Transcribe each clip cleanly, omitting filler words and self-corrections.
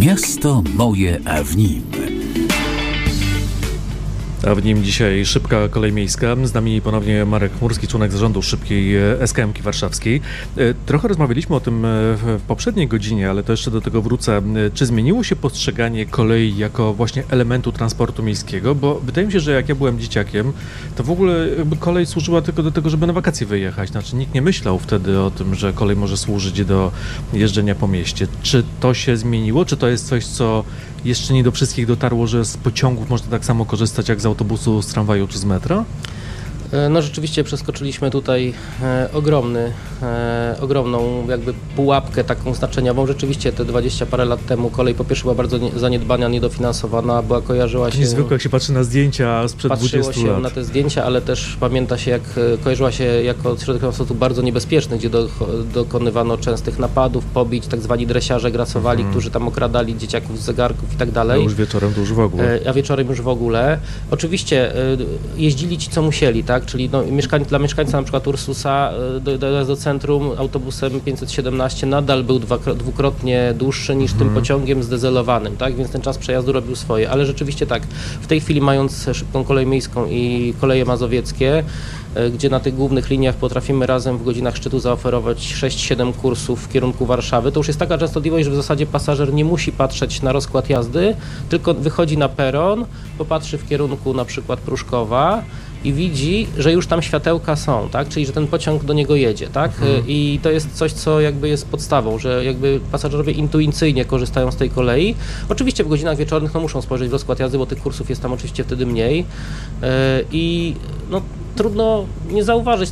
Miasto moje, a w nim. A w nim dzisiaj szybka kolej miejska. Z nami ponownie Marek Chmurski, członek zarządu szybkiej SKM-ki warszawskiej. Trochę rozmawialiśmy o tym w poprzedniej godzinie, ale to jeszcze do tego wrócę. Czy zmieniło się postrzeganie kolei jako właśnie elementu transportu miejskiego? Bo wydaje mi się, że jak ja byłem dzieciakiem, to w ogóle jakby kolej służyła tylko do tego, żeby na wakacje wyjechać. Znaczy nikt nie myślał wtedy o tym, że kolej może służyć do jeżdżenia po mieście. Czy to się zmieniło? Czy to jest coś, co jeszcze nie do wszystkich dotarło, że z pociągów można tak samo korzystać jak z autobusu, z tramwaju czy z metra? No rzeczywiście przeskoczyliśmy tutaj ogromną jakby pułapkę taką znaczeniową. Rzeczywiście te 20 parę lat temu kolej po pierwsze była bardzo zaniedbana, niedofinansowana, kojarzyła się... Niezwykle jak się patrzy na zdjęcia sprzed 20 lat. Patrzyło się na te zdjęcia, ale też pamięta się, jak kojarzyła się jako środek transportu bardzo niebezpieczny, gdzie dokonywano częstych napadów, pobić, tak zwani dresiarze grasowali, którzy tam okradali dzieciaków z zegarków i tak dalej. A już wieczorem to już w ogóle. A wieczorem już w ogóle. Oczywiście jeździli ci, co musieli, tak? Czyli dla mieszkańca na przykład Ursusa dojazd do centrum autobusem 517 nadal był dwukrotnie dłuższy niż tym pociągiem zdezelowanym, tak? Więc ten czas przejazdu robił swoje, ale rzeczywiście tak, w tej chwili mając szybką kolej miejską i koleje mazowieckie, gdzie na tych głównych liniach potrafimy razem w godzinach szczytu zaoferować 6-7 kursów w kierunku Warszawy, to już jest taka częstotliwość, że w zasadzie pasażer nie musi patrzeć na rozkład jazdy, tylko wychodzi na peron, popatrzy w kierunku na przykład Pruszkowa i widzi, że już tam światełka są, tak? Czyli że ten pociąg do niego jedzie, tak? I to jest coś, co jakby jest podstawą, że jakby pasażerowie intuicyjnie korzystają z tej kolei. Oczywiście w godzinach wieczornych muszą spojrzeć w rozkład jazdy, bo tych kursów jest tam oczywiście wtedy mniej i trudno nie zauważyć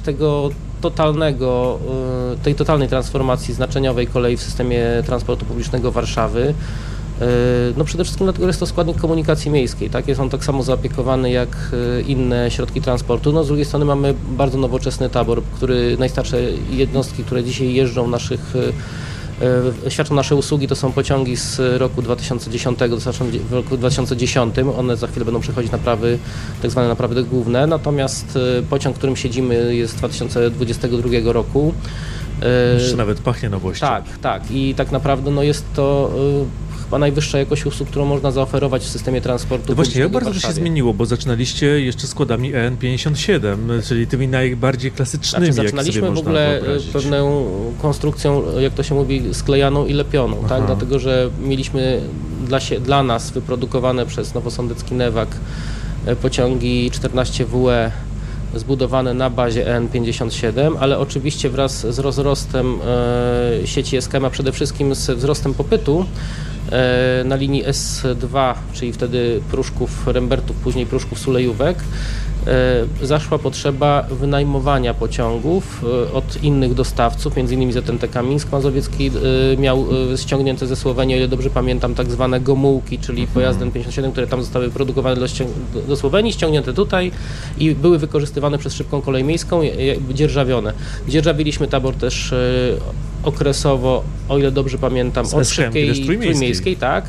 tej totalnej transformacji znaczeniowej kolei w systemie transportu publicznego Warszawy. Przede wszystkim dlatego, że jest to składnik komunikacji miejskiej, tak? Jest on tak samo zaopiekowany jak inne środki transportu. Z drugiej strony mamy bardzo nowoczesny tabor, najstarsze jednostki, które dzisiaj jeżdżą świadczą nasze usługi, to są pociągi z roku 2010, w roku 2010. One za chwilę będą przechodzić naprawy, tak zwane naprawy główne. Natomiast pociąg, którym siedzimy, jest z 2022 roku. Jeszcze nawet pachnie nowością. Tak. I tak naprawdę jest to chyba najwyższa jakość usług, którą można zaoferować w systemie transportu. Właśnie, jak bardzo to się zmieniło, bo zaczynaliście jeszcze składami EN57, czyli tymi najbardziej klasycznymi. Zaczynaliśmy w ogóle pewną konstrukcją, jak to się mówi, sklejaną i lepioną, tak? Dlatego, że mieliśmy dla nas wyprodukowane przez Nowosądecki Newag pociągi 14WE zbudowane na bazie EN57, ale oczywiście wraz z rozrostem sieci SKM, a przede wszystkim z wzrostem popytu na linii S2, czyli wtedy Pruszków-Rembertów, później Pruszków-Sulejówek, zaszła potrzeba wynajmowania pociągów od innych dostawców, m.in. ZNTK Mińsk Mazowiecki miał ściągnięte ze Słowenii, o ile dobrze pamiętam, tak zwane Gomułki, czyli pojazdy N57, które tam zostały produkowane do Słowenii, ściągnięte tutaj i były wykorzystywane przez szybką kolej miejską, dzierżawione. Dzierżawiliśmy tabor też okresowo, o ile dobrze pamiętam, od szybkiej trójmiejskiej, tak.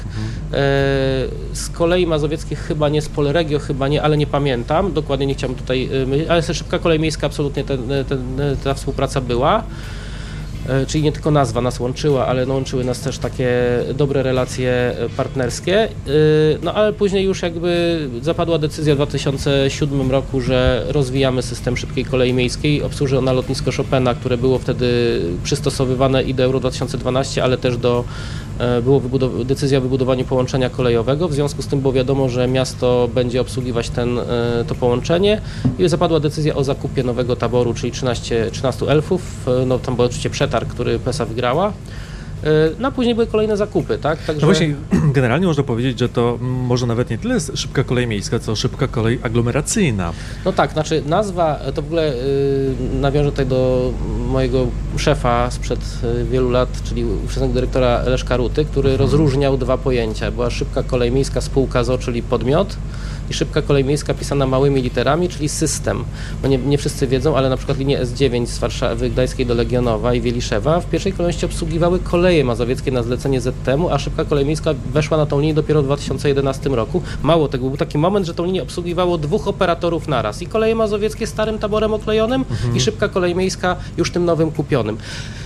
Z kolei mazowieckiej chyba nie, z Polregio chyba nie, ale nie pamiętam, dokładnie nie chciałbym tutaj mylić, ale szybka kolej miejska absolutnie ta współpraca była. Czyli nie tylko nazwa nas łączyła, ale łączyły nas też takie dobre relacje partnerskie. Ale później już jakby zapadła decyzja w 2007 roku, że rozwijamy system szybkiej kolei miejskiej. Obsłuży ona lotnisko Chopina, które było wtedy przystosowywane i do Euro 2012, ale też była decyzja o wybudowaniu połączenia kolejowego. W związku z tym było wiadomo, że miasto będzie obsługiwać to połączenie i zapadła decyzja o zakupie nowego taboru, czyli 13 elfów. Tam był oczywiście przetarg, który PESA wygrała. A później były kolejne zakupy, tak? Także... Właśnie generalnie można powiedzieć, że to może nawet nie tyle szybka kolej miejska, co szybka kolej aglomeracyjna. Znaczy nazwa, to w ogóle nawiążę tutaj do mojego szefa sprzed wielu lat, czyli ówczesnego dyrektora Leszka Ruty, który rozróżniał dwa pojęcia. Była szybka kolej miejska spółka ZO, czyli podmiot, i szybka kolej miejska pisana małymi literami, czyli system. Bo nie wszyscy wiedzą, ale na przykład linie S9 z Warszawy Gdańskiej do Legionowa i Wieliszewa w pierwszej kolejności obsługiwały koleje mazowieckie na zlecenie ZTM-u, a szybka kolej miejska weszła na tą linię dopiero w 2011 roku. Mało tego, był taki moment, że tą linię obsługiwało 2 operatorów naraz. I koleje mazowieckie starym taborem oklejonym i szybka kolej miejska już tym nowym kupionym.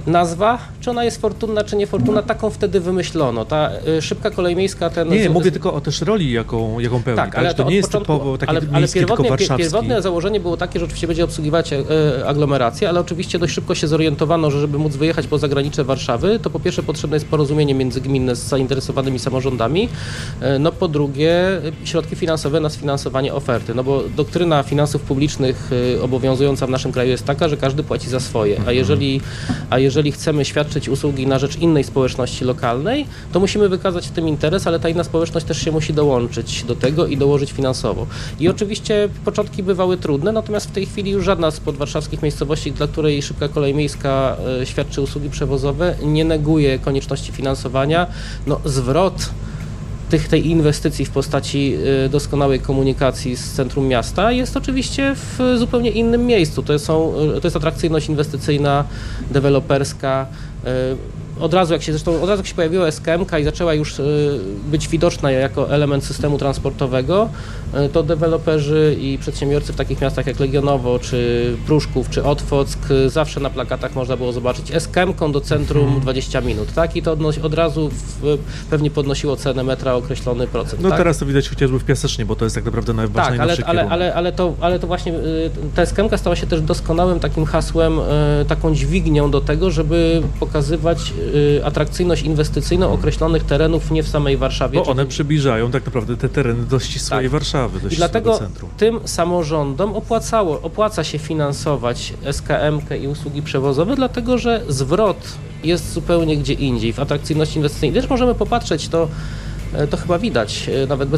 Nazwa, czy ona jest fortunna, czy niefortunna, taką wtedy wymyślono. Ta szybka kolej miejska... Nie, mówię tylko o też roli, jaką pełni. Tak, ale to nie jest typowo taki miejski, tylko warszawski. Pierwotne założenie było takie, że oczywiście będzie obsługiwać aglomerację, ale oczywiście dość szybko się zorientowano, że żeby móc wyjechać poza granice Warszawy, to po pierwsze potrzebne jest porozumienie międzygminne z zainteresowanymi samorządami, no po drugie środki finansowe na sfinansowanie oferty, no bo doktryna finansów publicznych obowiązująca w naszym kraju jest taka, że każdy płaci za swoje, a jeżeli chcemy świadczyć usługi na rzecz innej społeczności lokalnej, to musimy wykazać w tym interes, ale ta inna społeczność też się musi dołączyć do tego i dołożyć finansowo. I oczywiście początki bywały trudne, natomiast w tej chwili już żadna z podwarszawskich miejscowości, dla której szybka kolej miejska świadczy usługi przewozowe, nie neguje konieczności finansowania. No, zwrot tej inwestycji w postaci doskonałej komunikacji z centrum miasta jest oczywiście w zupełnie innym miejscu. To jest atrakcyjność inwestycyjna, deweloperska. Od razu jak się pojawiła SKM-ka i zaczęła już być widoczna jako element systemu transportowego, to deweloperzy i przedsiębiorcy w takich miastach jak Legionowo, czy Pruszków, czy Otwock, zawsze na plakatach można było zobaczyć SKM-ką do centrum 20 minut, tak? I to od razu pewnie podnosiło cenę metra o określony procent. No tak? Teraz to widać chociażby w Piasecznie, bo to jest tak naprawdę najważniejszy kierunek. Ale to właśnie ta SKM-ka stała się też doskonałym takim hasłem, taką dźwignią do tego, żeby pokazywać atrakcyjność inwestycyjną określonych terenów nie w samej Warszawie. Bo one przybliżają tak naprawdę te tereny do ścisłej Warszawy, do ścisłego centrum. I dlatego tym samorządom opłaca się finansować SKM-kę i usługi przewozowe, dlatego że zwrot jest zupełnie gdzie indziej w atrakcyjności inwestycyjnej. Też możemy popatrzeć, to chyba widać nawet bez